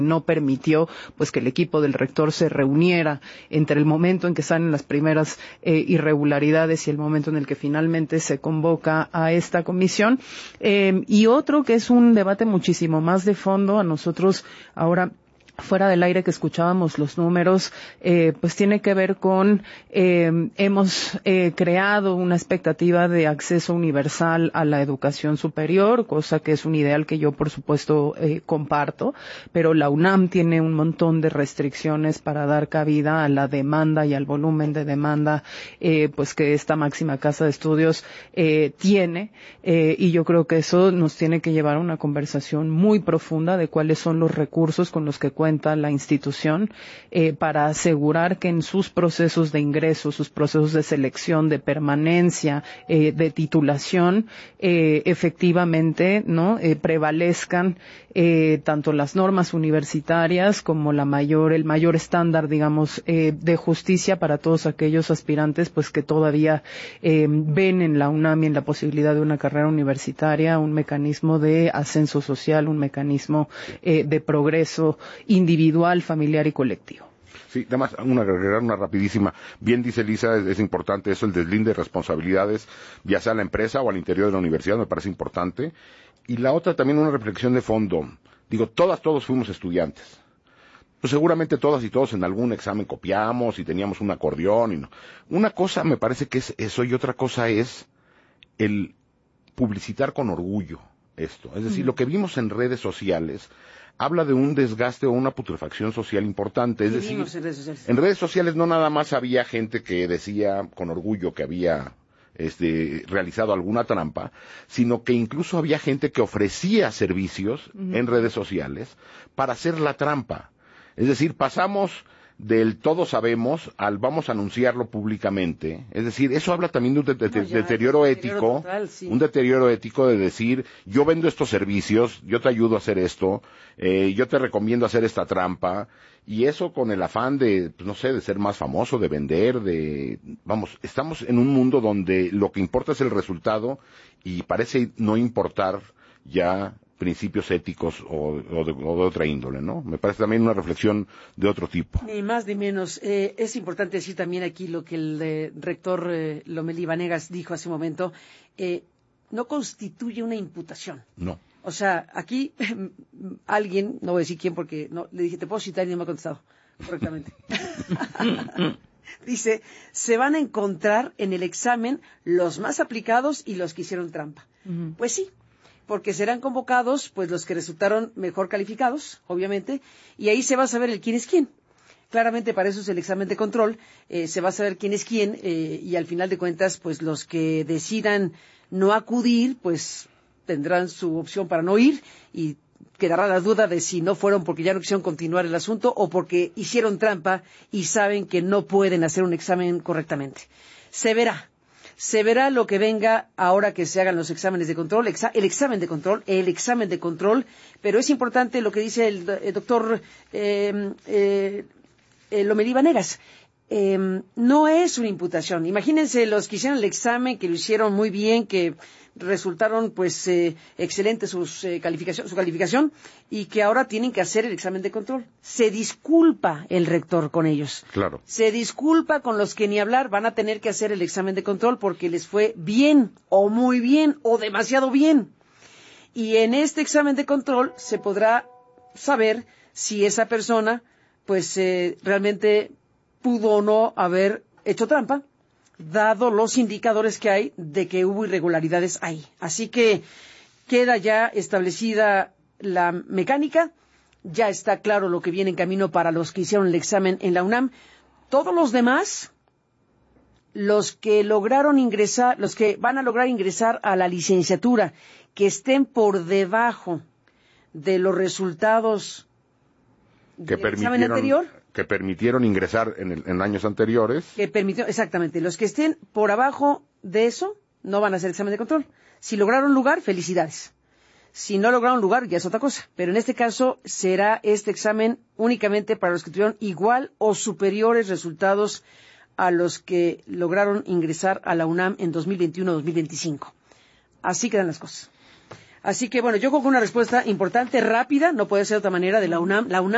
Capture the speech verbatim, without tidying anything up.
no permitió pues que el equipo del rector se reuniera entre el momento en que salen las primeras eh, irregularidades y el momento en el que finalmente se convoca a esta comisión. Eh, y otro que es un debate muchísimo más de fondo, a nosotros ahora fuera del aire que escuchábamos los números, eh, pues tiene que ver con, eh, hemos eh, creado una expectativa de acceso universal a la educación superior, cosa que es un ideal que yo por supuesto eh, comparto, pero la UNAM tiene un montón de restricciones para dar cabida a la demanda y al volumen de demanda, eh, pues que esta máxima casa de estudios eh, tiene, eh, y yo creo que eso nos tiene que llevar a una conversación muy profunda de cuáles son los recursos con los que cuenta la institución eh, para asegurar que en sus procesos de ingreso, sus procesos de selección, de permanencia, eh, de titulación, eh, efectivamente, ¿no? Eh, prevalezcan eh, tanto las normas universitarias como la mayor, el mayor estándar, digamos, eh, de justicia para todos aquellos aspirantes, pues que todavía eh, ven en la UNAM y en la posibilidad de una carrera universitaria un mecanismo de ascenso social, un mecanismo eh, de progreso individual, familiar y colectivo. Sí, además, una, agregar una rapidísima. Bien dice Lisa, es, es importante eso, el deslinde de responsabilidades, ya sea a la empresa o al interior de la universidad, me parece importante. Y la otra también una reflexión de fondo. Digo, todas, todos fuimos estudiantes. Pues seguramente todas y todos en algún examen copiamos y teníamos un acordeón y no. Una cosa me parece que es eso y otra cosa es el publicitar con orgullo esto. Es decir, mm. lo que vimos en redes sociales habla de un desgaste o una putrefacción social importante. Es decir, en redes sociales? en redes sociales no nada más había gente que decía con orgullo que había este, realizado alguna trampa, sino que incluso había gente que ofrecía servicios uh-huh. en redes sociales para hacer la trampa. Es decir, pasamos del todos sabemos al vamos a anunciarlo públicamente. Es decir, eso habla también de un de- de- no, ya, deterioro ético, total, sí. un deterioro ético de decir, yo vendo estos servicios, yo te ayudo a hacer esto, eh, yo te recomiendo hacer esta trampa, y eso con el afán de, pues, no sé, de ser más famoso, de vender, de, vamos, estamos en un mundo donde lo que importa es el resultado y parece no importar ya principios éticos o, o, de, o de otra índole, ¿no? Me parece también una reflexión de otro tipo. Ni más ni menos. Eh, es importante decir también aquí lo que el eh, rector eh, Lomelí Vanegas dijo hace un momento. Eh, no constituye una imputación. No. O sea, aquí alguien, no voy a decir quién porque no le dije, te puedo citar y no me ha contestado correctamente. Dice, se van a encontrar en el examen los más aplicados y los que hicieron trampa. Uh-huh. Pues sí. Porque serán convocados pues los que resultaron mejor calificados, obviamente, y ahí se va a saber el quién es quién. Claramente para eso es el examen de control, eh, se va a saber quién es quién, eh, y al final de cuentas, pues los que decidan no acudir, pues tendrán su opción para no ir, y quedará la duda de si no fueron porque ya no quisieron continuar el asunto, o porque hicieron trampa y saben que no pueden hacer un examen correctamente. Se verá. Se verá lo que venga ahora que se hagan los exámenes de control, exa- el examen de control, el examen de control, pero es importante lo que dice el, el doctor eh, eh, eh, Lomelí Vanegas. Eh, no es una imputación. Imagínense los que hicieron el examen, que lo hicieron muy bien, que resultaron pues eh, excelentes sus eh, calificación, su calificación, y que ahora tienen que hacer el examen de control. Se disculpa el rector con ellos. Claro. Se disculpa con los que ni hablar van a tener que hacer el examen de control porque les fue bien, o muy bien, o demasiado bien. Y en este examen de control se podrá saber si esa persona pues eh, realmente pudo o no haber hecho trampa, dado los indicadores que hay de que hubo irregularidades ahí. Así que queda ya establecida la mecánica, ya está claro lo que viene en camino para los que hicieron el examen en la UNAM. Todos los demás, los que lograron ingresar, los que van a lograr ingresar a la licenciatura, que estén por debajo de los resultados que del examen anterior, que permitieron ingresar en, el, en años anteriores. Que permitió, exactamente. Los que estén por abajo de eso no van a hacer examen de control. Si lograron lugar, felicidades. Si no lograron lugar, ya es otra cosa. Pero en este caso será este examen únicamente para los que tuvieron igual o superiores resultados a los que lograron ingresar a la UNAM en dos mil veintiuno dos mil veinticinco. Así quedan las cosas. Así que, bueno, yo creo que una respuesta importante, rápida, no puede ser de otra manera, de la UNAM. La UNAM